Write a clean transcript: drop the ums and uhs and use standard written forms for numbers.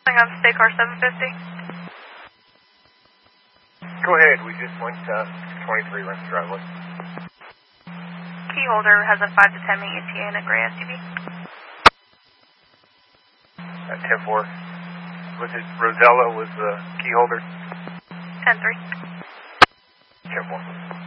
Hang on, State Car 750. Go ahead, we just went 23 Rents Driveway. Key holder has a 5 to 10 minute ETA in a gray SUV. At 10-4. Was it Rosella was the key holder? 10-3. 10-4.